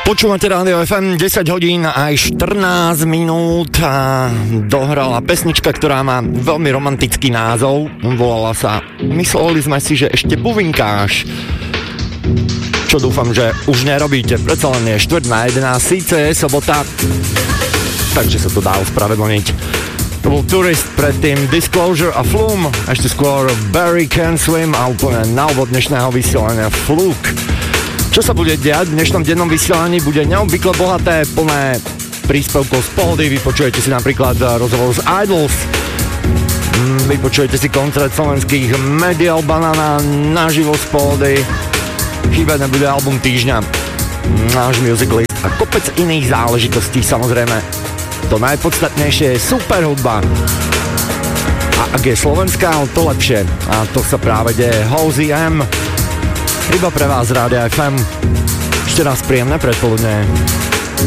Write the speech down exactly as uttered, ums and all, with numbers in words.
Počúvate Rádio ef em, desať hodín aj štrnásť minút a dohrala pesnička, ktorá má veľmi romantický názov. Volala sa Mysleli sme si, že ešte buvinkáš. Čo dúfam, že už nerobíte. Predsa len je štvrť na jedenásť, síce je sobota, takže sa to dá ospravedlniť. To bol Tourist, predtým Disclosure a Flume, ešte skôr Barry Can Swim a úplne na úvod dnešného vysielania Fluke. Čo sa bude diať v dnešnom dennom vysielaní? Bude neobvykle bohaté, plné príspevkov z pohody. Vypočujete si napríklad rozhovor z Idols. Vypočujete si koncert slovenských Medial Banana naživo z pohody. Chýbať nebude album týždňa, náš music list a kopec iných záležitostí. Samozrejme, to najpodstatnejšie je super hudba. A ak je slovenská, to lepšie. A to sa práve deje. Hosey M. Iba pre vás Rádia ef em. Ešte raz príjemné predpoludne.